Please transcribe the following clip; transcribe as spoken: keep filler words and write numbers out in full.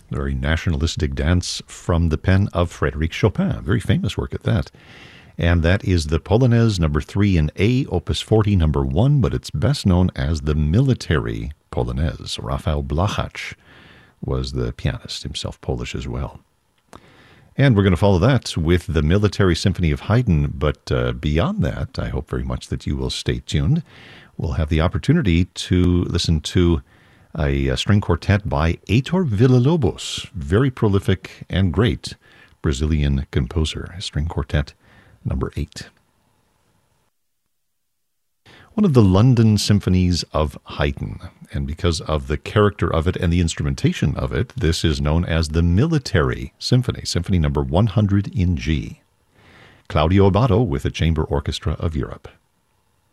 a very nationalistic dance from the pen of Frédéric Chopin, very famous work at that. And that is the Polonaise number three in A, opus forty, number one, but it's best known as the Military Polonaise. Rafał Blachacz was the pianist, himself Polish as well. And we're going to follow that with the Military Symphony of Haydn, but uh, beyond that, I hope very much that you will stay tuned. We'll have the opportunity to listen to a, a string quartet by Heitor Villa-Lobos, very prolific and great Brazilian composer, string quartet number eight. One of the London symphonies of Haydn, and because of the character of it and the instrumentation of it, this is known as the Military Symphony, Symphony number one hundred in G. Claudio Abbado with the Chamber Orchestra of Europe.